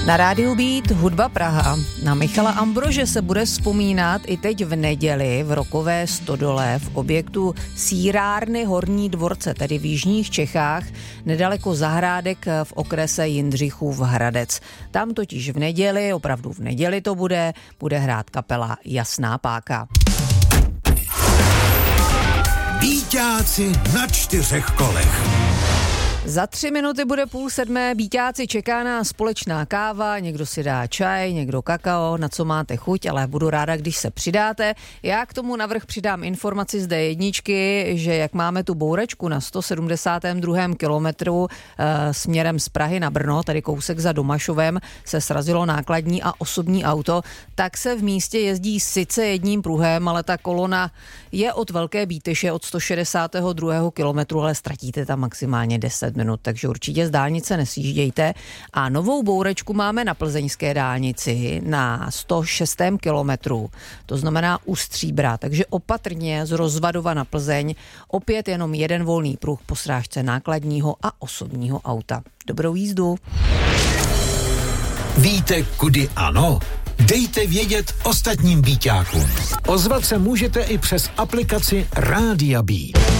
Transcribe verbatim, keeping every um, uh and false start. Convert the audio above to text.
Na rádiu Beat hudba Praha. Na Michala Ambrože se bude vzpomínat i teď v neděli v Rokové Stodole v objektu Sýrárny Horní Dvorce, tedy v jižních Čechách, nedaleko Zahrádek v okrese Jindřichův Hradec. Tam totiž v neděli, opravdu v neděli to bude, bude hrát kapela Jasná Páka. Bíťáci na čtyřech kolech. Za tři minuty bude půl sedmé, Bíťáci, čeká nás společná káva, někdo si dá čaj, někdo kakao, na co máte chuť, ale budu ráda, když se přidáte. Já k tomu navrch přidám informaci z dé jedna, že jak máme tu bouračku na sto sedmdesátém druhém kilometru e, směrem z Prahy na Brno, tady kousek za Domašovem, se srazilo nákladní a osobní auto, tak se v místě jezdí sice jedním pruhem, ale ta kolona je od Velké Bíteše od sto šedesátého druhého kilometru, ale ztratíte tam maximálně deset minut, takže určitě z dálnice nesjíždějte. A novou bouračku máme na plzeňské dálnici na sto šestém kilometru, to znamená u Stříbra, takže opatrně z Rozvadova na Plzeň, opět jenom jeden volný pruh po srážce nákladního a osobního auta. Dobrou jízdu. Víte, kudy ano? Dejte vědět ostatním Bíťákům. Ozvat se můžete i přes aplikaci Rádia Beat.